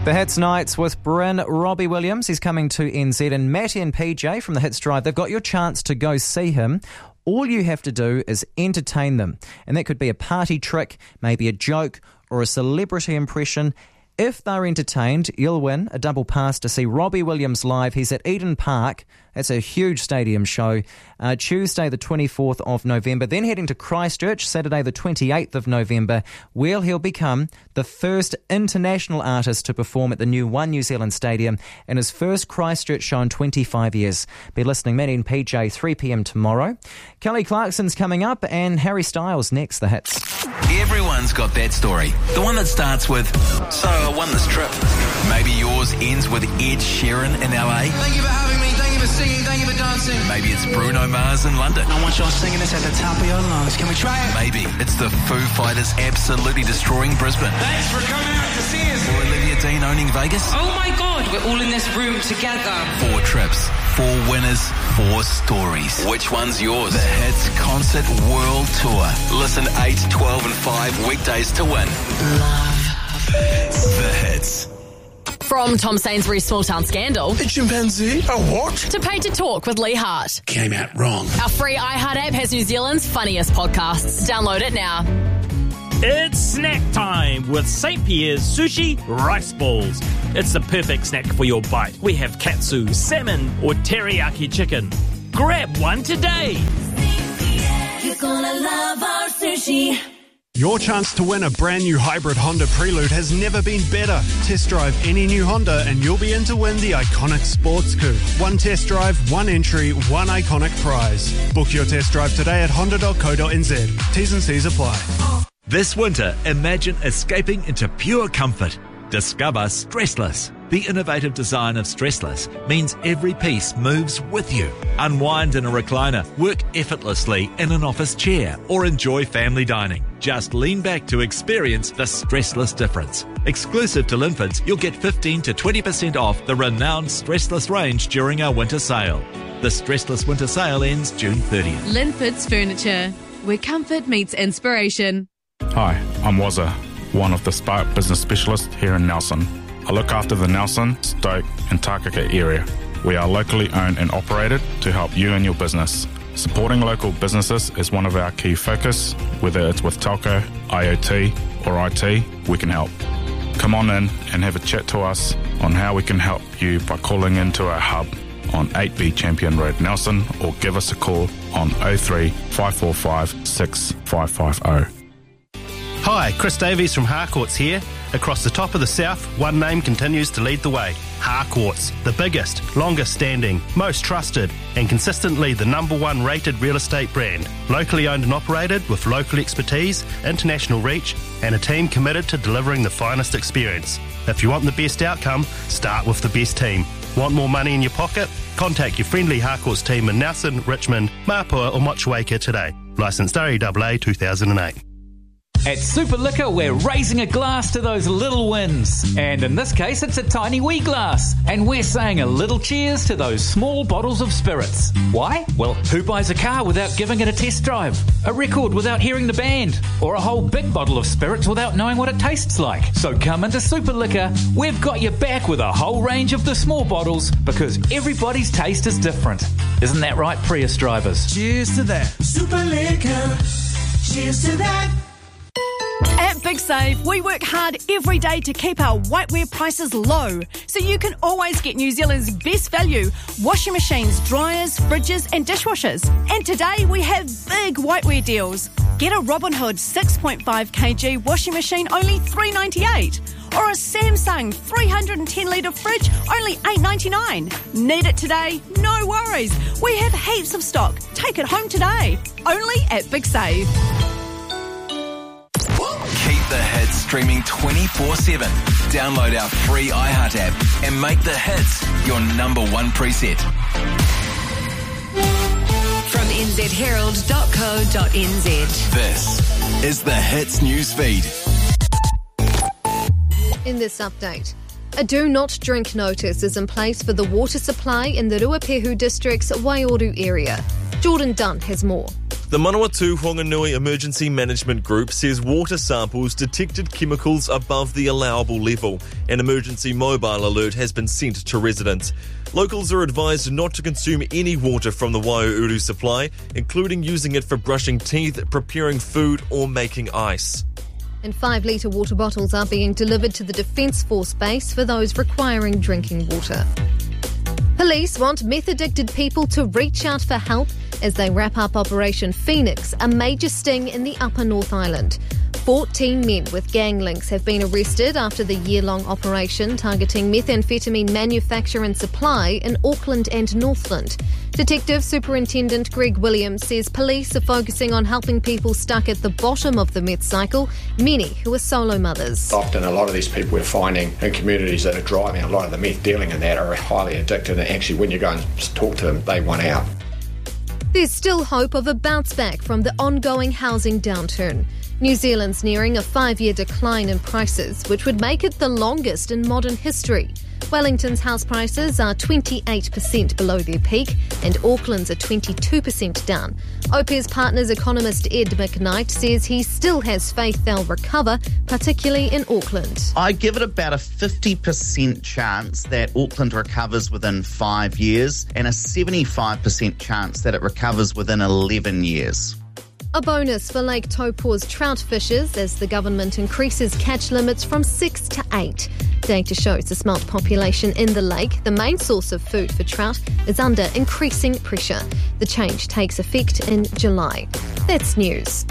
The Hits Nights with Bryn. Robbie Williams, he's coming to NZ, and Matty and PJ from the Hits Drive, they've got your chance to go see him. All you have to do is entertain them, and that could be a party trick, maybe a joke or a celebrity impression. If they're entertained, you'll win a double pass to see Robbie Williams live. He's at Eden Park. That's a huge stadium show. Tuesday the 24th of November. Then heading to Christchurch, Saturday the 28th of November, where he'll become the first international artist to perform at the new One New Zealand Stadium in his first Christchurch show in 25 years. Be listening, Manny and PJ, 3 p.m. tomorrow. Kelly Clarkson's coming up, and Harry Styles next. The Hits. Everyone's got that story. The one that starts with, so I won this trip. Maybe yours ends with Ed Sheeran in LA. Thank you for having me. Thank you for singing. Thank you for dancing. Maybe it's Bruno Mars in London. I want y'all singing this at the top of your lungs. Can we try it? Maybe it's the Foo Fighters absolutely destroying Brisbane. Thanks for coming out to see us. Or Olivia Dean owning Vegas. Oh my God, we're all in this room together. 4 trips, 4 winners, 4 stories. Which one's yours? The Hits Concert World Tour. Listen 8, 12 and 5 weekdays to win. Love. The Hits. From Tom Sainsbury's Small Town Scandal A chimpanzee? A what? to Paid to Talk with Lee Hart. Came out wrong. Our free iHeart app has New Zealand's funniest podcasts. Download it now. It's snack time with St. Pierre's Sushi Rice Balls. It's the perfect snack for your bite. We have katsu, salmon or teriyaki chicken. Grab one today. You're gonna love our sushi. Your chance to win a brand new hybrid Honda Prelude has never been better. Test drive any new Honda and you'll be in to win the iconic sports coupe. 1 test drive, 1 entry, 1 iconic prize. Book your test drive today at honda.co.nz. T's and C's apply. This winter, imagine escaping into pure comfort. Discover Stressless. The innovative design of Stressless means every piece moves with you. Unwind in a recliner, work effortlessly in an office chair, or enjoy family dining. Just lean back to experience the Stressless difference. Exclusive to Linfords, you'll get 15 to 20% off the renowned Stressless range during our winter sale. The Stressless winter sale ends June 30th. Linfords Furniture, where comfort meets inspiration. Hi, I'm Wazza, one of the Spark business specialists here in Nelson. I look after the Nelson, Stoke and Takaka area. We are locally owned and operated to help you and your business. Supporting local businesses is one of our key focus. Whether it's with telco, IoT or IT, we can help. Come on in and have a chat to us on how we can help you by calling into our hub on 8B Champion Road, Nelson, or give us a call on 03 545 6550. Hi, Chris Davies from Harcourts here. Across the top of the south, one name continues to lead the way. Harcourts, the biggest, longest standing, most trusted and consistently the #1 rated real estate brand. Locally owned and operated with local expertise, international reach and a team committed to delivering the finest experience. If you want the best outcome, start with the best team. Want more money in your pocket? Contact your friendly Harcourts team in Nelson, Richmond, Mapua or Motueka today. Licensed REAA 2008. At Super Liquor, we're raising a glass to those little wins. And in this case, it's a tiny wee glass. And we're saying a little cheers to those small bottles of spirits. Why? Well, who buys a car without giving it a test drive? A record without hearing the band? Or a whole big bottle of spirits without knowing what it tastes like? So come into Super Liquor. We've got your back with a whole range of the small bottles because everybody's taste is different. Isn't that right, Prius drivers? Cheers to that. Super Liquor. Cheers to that. At Big Save, we work hard every day to keep our whiteware prices low, so you can always get New Zealand's best value washing machines, dryers, fridges and dishwashers. And today we have big whiteware deals. Get a Robin Hood 6.5 kg washing machine, only $3.98. Or a Samsung 310 litre fridge, only $8.99. Need it today? No worries. We have heaps of stock. Take it home today. Only at Big Save. Keep the Hits streaming 24/7. Download our free iHeart app and make the Hits your #1 preset. From nzherald.co.nz. This is the Hits news feed. In this update, a do not drink notice is in place for the water supply in the Ruapehu district's Waioru area. Jordan Dunn has more. The Manawatu Whanganui Emergency Management Group says water samples detected chemicals above the allowable level. An emergency mobile alert has been sent to residents. Locals are advised not to consume any water from the Waiōuru supply, including using it for brushing teeth, preparing food or making ice. And 5-litre water bottles are being delivered to the Defence Force base for those requiring drinking water. Police want meth-addicted people to reach out for help as they wrap up Operation Phoenix, a major sting in the Upper North Island. 14 men with gang links have been arrested after the year-long operation targeting methamphetamine manufacture and supply in Auckland and Northland. Detective Superintendent Greg Williams says police are focusing on helping people stuck at the bottom of the meth cycle, many who are solo mothers. Often a lot of these people we're finding in communities that are driving a lot of the meth dealing and that are highly addicted, and actually when you go and talk to them, they want out. There's still hope of a bounce back from the ongoing housing downturn. New Zealand's nearing a 5-year decline in prices, which would make it the longest in modern history. Wellington's house prices are 28% below their peak, and Auckland's are 22% down. OPE's Partners economist Ed McKnight says he still has faith they'll recover, particularly in Auckland. I give it about a 50% chance that Auckland recovers within 5 years and a 75% chance that it recovers within 11 years. A bonus for Lake Taupō's trout fishers as the government increases catch limits from 6 to 8. Data shows the smelt population in the lake, the main source of food for trout, is under increasing pressure. The change takes effect in July. That's news.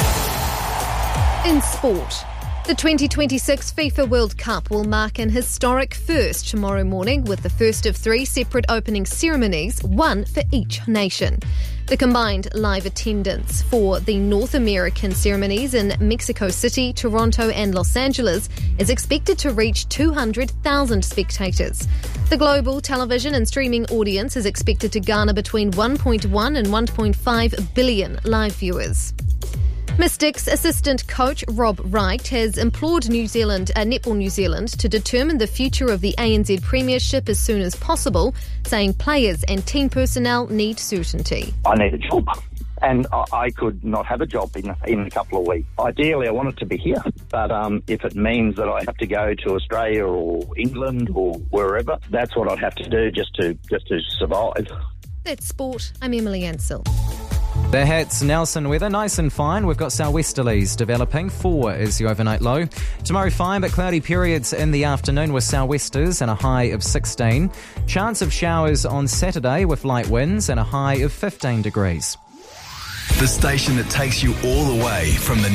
In sport. The 2026 FIFA World Cup will mark an historic first tomorrow morning with the first of 3 separate opening ceremonies, one for each nation. The combined live attendance for the North American ceremonies in Mexico City, Toronto and Los Angeles is expected to reach 200,000 spectators. The global television and streaming audience is expected to garner between 1.1 and 1.5 billion live viewers. Mystics assistant coach Rob Wright has implored Netball New Zealand to determine the future of the ANZ Premiership as soon as possible, saying players and team personnel need certainty. I need a job, and I could not have a job in a couple of weeks. Ideally, I want it to be here, but if it means that I have to go to Australia or England or wherever, that's what I'd have to do just to survive. That's sport. I'm Emily Ansell. The Hats Nelson weather, nice and fine. We've got sou'westerlies developing. 4 is the overnight low. Tomorrow fine, but cloudy periods in the afternoon with sou'westers and a high of 16. Chance of showers on Saturday with light winds and a high of 15 degrees. The station that takes you all the way from the